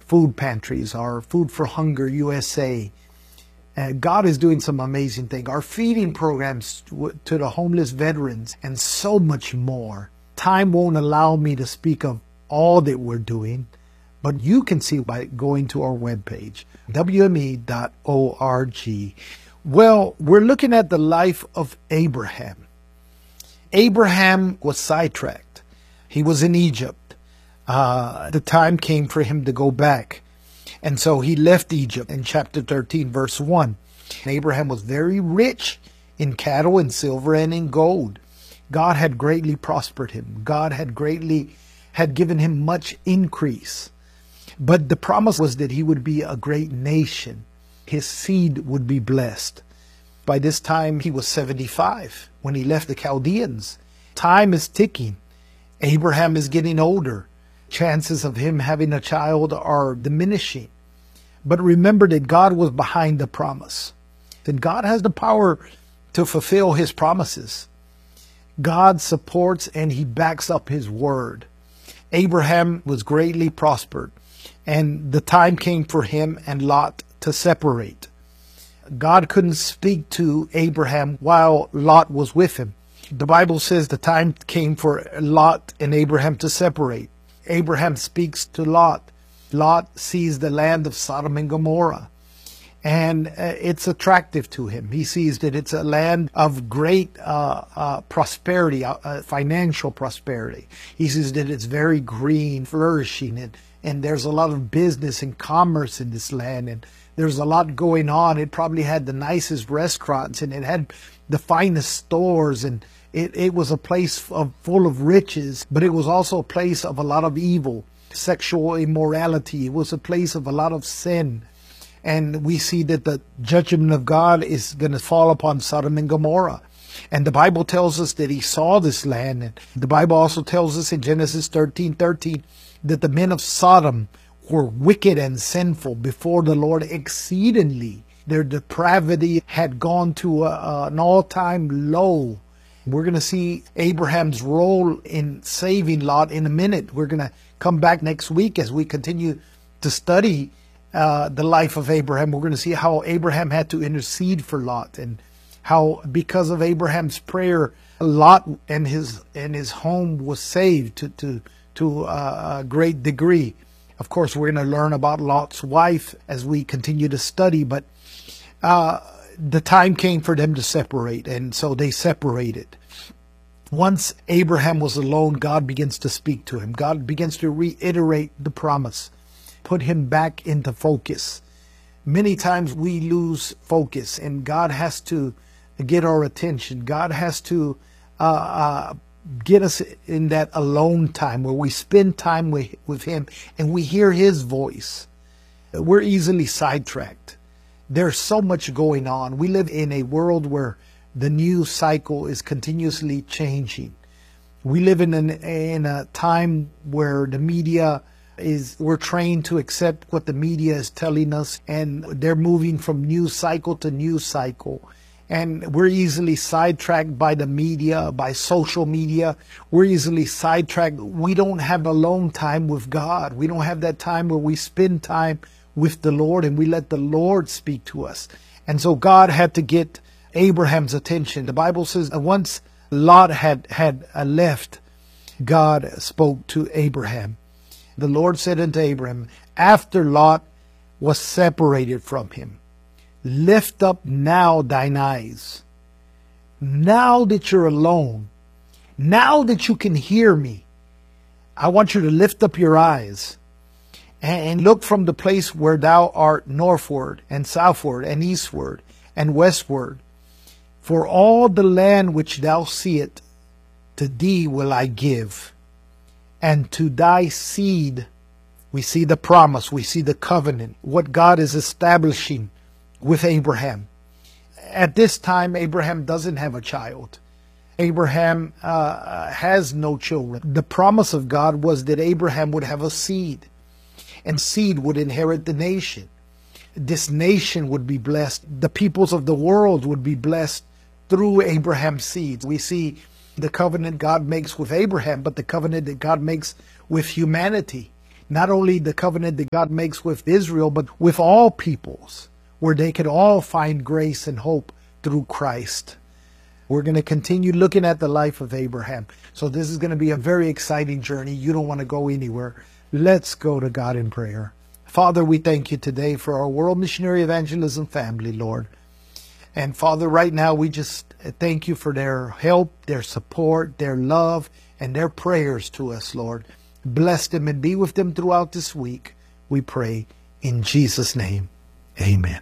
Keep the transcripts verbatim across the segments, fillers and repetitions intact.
food pantries, our Food for Hunger U S A. Uh, God is doing some amazing things. Our feeding programs to, to the homeless veterans and so much more. Time won't allow me to speak of all that we're doing, but you can see by going to our webpage, W M E dot org. Well, we're looking at the life of Abraham. Abraham was sidetracked. He was in Egypt. Uh, the time came for him to go back. And so he left Egypt in chapter thirteen, verse one. Abraham was very rich in cattle and silver and in gold. God had greatly prospered him. God had greatly, had given him much increase. But the promise was that he would be a great nation. His seed would be blessed. By this time, he was seventy-five when he left the Chaldeans. Time is ticking. Abraham is getting older. Chances of him having a child are diminishing. But remember that God was behind the promise. That God has the power to fulfill his promises. God supports and he backs up his word. Abraham was greatly prospered, and the time came for him and Lot to separate. God couldn't speak to Abraham while Lot was with him. The Bible says the time came for Lot and Abraham to separate. Abraham speaks to Lot. Lot sees the land of Sodom and Gomorrah, and uh, it's attractive to him. He sees that it's a land of great uh, uh, prosperity, uh, uh, financial prosperity. He sees that it's very green, flourishing, and, and there's a lot of business and commerce in this land, and there's a lot going on. It probably had the nicest restaurants, and it had the finest stores, and It, it was a place of, full of riches, but it was also a place of a lot of evil, sexual immorality. It was a place of a lot of sin. And we see that the judgment of God is going to fall upon Sodom and Gomorrah. And the Bible tells us that he saw this land. And the Bible also tells us in Genesis thirteen thirteen that the men of Sodom were wicked and sinful before the Lord exceedingly. Their depravity had gone to a, an all-time low. We're going to see Abraham's role in saving Lot in a minute. We're going to come back next week as we continue to study uh, the life of Abraham. We're going to see how Abraham had to intercede for Lot, and how because of Abraham's prayer, Lot and his and his home was saved to to to a great degree. Of course, we're going to learn about Lot's wife as we continue to study, but uh, the time came for them to separate, and so they separated. Once Abraham was alone, God begins to speak to him. God begins to reiterate the promise, put him back into focus. Many times we lose focus, and God has to get our attention. God has to uh, uh, get us in that alone time where we spend time with, with him and we hear his voice. We're easily sidetracked. There's so much going on. We live in a world where the news cycle is continuously changing. We live in, an, in a time where the media is, we're trained to accept what the media is telling us, and they're moving from news cycle to news cycle. And we're easily sidetracked by the media, by social media. We're easily sidetracked. We don't have alone time with God. We don't have that time where we spend time with the Lord and we let the Lord speak to us. And so God had to get Abraham's attention. The Bible says that once Lot had, had left, God spoke to Abraham. The Lord said unto Abraham, after Lot was separated from him, lift up now thine eyes. Now that you're alone, now that you can hear me, I want you to lift up your eyes and look from the place where thou art northward and southward and eastward and westward. For all the land which thou seest, to thee will I give, and to thy seed. We see the promise, we see the covenant, what God is establishing with Abraham. At this time, Abraham doesn't have a child. Abraham uh, has no children. The promise of God was that Abraham would have a seed, and seed would inherit the nation. This nation would be blessed. The peoples of the world would be blessed through Abraham's seed. We see the covenant God makes with Abraham, but the covenant that God makes with humanity. not only the covenant that God makes with Israel, but with all peoples, where they could all find grace and hope through Christ. We're going to continue looking at the life of Abraham. So this is going to be a very exciting journey. You don't want to go anywhere. Let's go to God in prayer. Father, we thank you today for our World Missionary Evangelism family, Lord. And Father, right now we just thank you for their help, their support, their love, and their prayers to us, Lord. Bless them and be with them throughout this week. We pray in Jesus' name. Amen.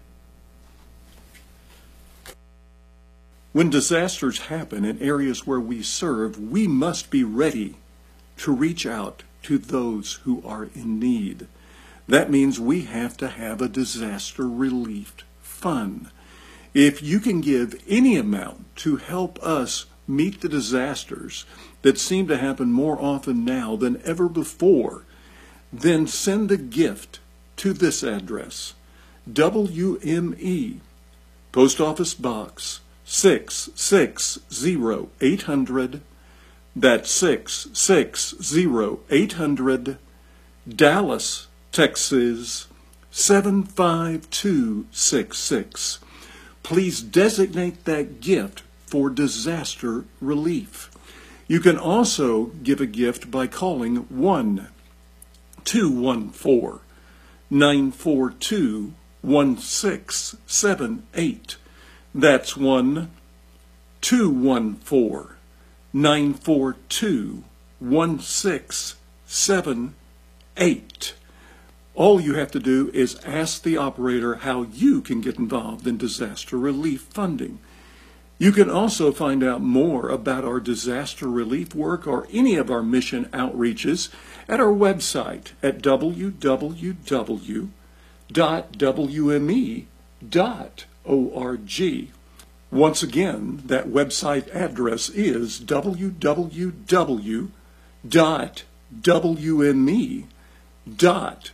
When disasters happen in areas where we serve, we must be ready to reach out to those who are in need. That means we have to have a disaster relief fund. If you can give any amount to help us meet the disasters that seem to happen more often now than ever before, then send a gift to this address: W M E, Post Office Box six six zero eight hundred, that's six six zero eight hundred, Dallas, Texas seven five two six six. Please designate that gift for disaster relief. You can also give a gift by calling one two one four nine four two one six seven eight. That's one two one four nine four two one six seven eight. All you have to do is ask the operator how you can get involved in disaster relief funding. You can also find out more about our disaster relief work or any of our mission outreaches at our website at w w w dot w m e dot org. Once again, that website address is w w w dot w m e dot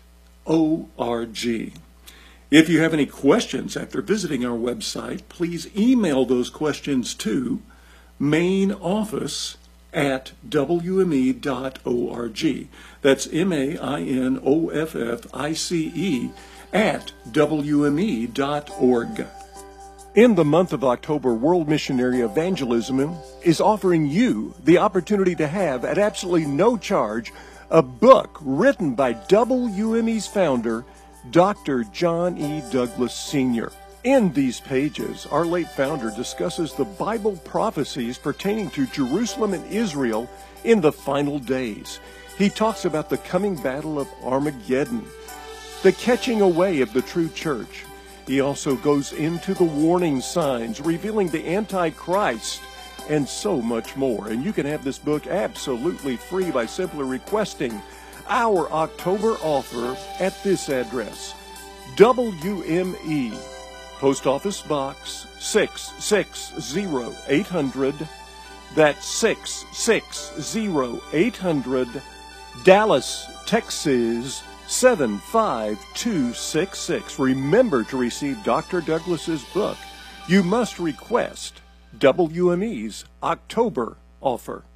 org. If you have any questions after visiting our website, please email those questions to main office at w m e dot org. That's M A I N O F F I C E at w m e dot org. In the month of October, World Missionary Evangelism is offering you the opportunity to have, at absolutely no charge, a book written by W M E's founder, Doctor John E. Douglas Senior In these pages, our late founder discusses the Bible prophecies pertaining to Jerusalem and Israel in the final days. He talks about the coming battle of Armageddon, the catching away of the true church. He also goes into the warning signs, revealing the Antichrist, and so much more. And you can have this book absolutely free by simply requesting our October offer at this address: W M E, Post Office Box six six zero eight hundred, that's six six zero eight hundred, Dallas, Texas seven five two six six. Remember to receive Doctor Douglas's book. You must request W M E's October offer.